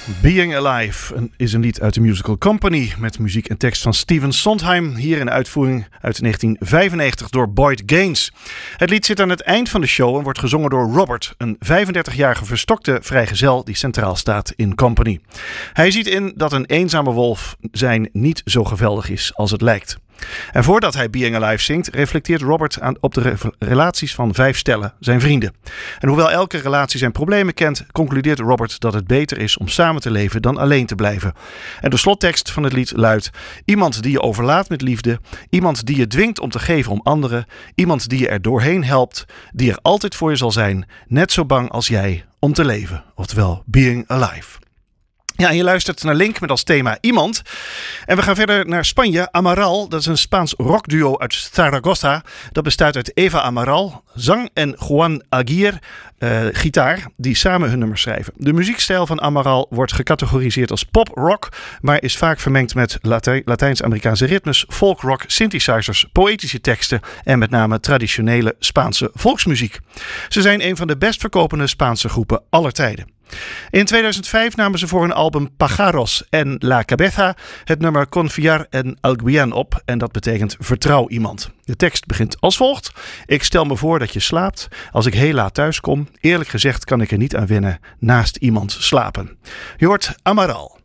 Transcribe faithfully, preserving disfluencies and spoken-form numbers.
Being Alive is een lied uit de musical Company met muziek en tekst van Stephen Sondheim. Hier in de uitvoering uit negentien vijfennegentig door Boyd Gaines. Het lied zit aan het eind van de show en wordt gezongen door Robert, een vijfendertigjarige verstokte vrijgezel die centraal staat in Company. Hij ziet in dat een eenzame wolf zijn niet zo geweldig is als het lijkt. En voordat hij Being Alive zingt, reflecteert Robert aan, op de re- relaties van vijf stellen, zijn vrienden. En hoewel elke relatie zijn problemen kent, concludeert Robert dat het beter is om samen te leven dan alleen te blijven. En de slottekst van het lied luidt: iemand die je overlaat met liefde, iemand die je dwingt om te geven om anderen, iemand die je er doorheen helpt, die er altijd voor je zal zijn, net zo bang als jij om te leven. Oftewel, Being Alive. Ja, en je luistert naar Link met als thema Iemand. En we gaan verder naar Spanje. Amaral, dat is een Spaans rockduo uit Zaragoza. Dat bestaat uit Eva Amaral, zang, en Juan Aguirre, uh, gitaar, die samen hun nummers schrijven. De muziekstijl van Amaral wordt gecategoriseerd als pop-rock, maar is vaak vermengd met Lati- Latijns-Amerikaanse ritmes, folk-rock, synthesizers, poëtische teksten en met name traditionele Spaanse volksmuziek. Ze zijn een van de best verkopende Spaanse groepen aller tijden. In tweeduizend vijf namen ze voor hun album Pájaros en La Cabeza het nummer Confiar en Alguien op en dat betekent vertrouw iemand. De tekst begint als volgt: ik stel me voor dat je slaapt. Als ik heel laat thuis kom, eerlijk gezegd kan ik er niet aan wennen naast iemand slapen. Je hoort Amaral.